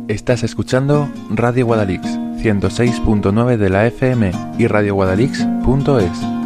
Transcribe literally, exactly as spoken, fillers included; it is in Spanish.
Estás escuchando Radio Guadalix, ciento seis punto nueve de la F M y radio guadalix punto es.